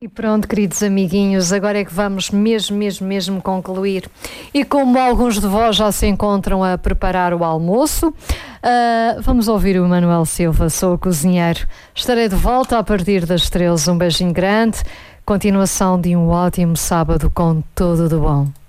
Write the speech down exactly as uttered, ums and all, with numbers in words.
E pronto, queridos amiguinhos, agora é que vamos mesmo, mesmo, mesmo concluir. E como alguns de vós já se encontram a preparar o almoço, uh, vamos ouvir o Manuel Silva, Sou o Cozinheiro. Estarei de volta a partir das treze. Um beijinho grande, continuação de um ótimo sábado com tudo de bom.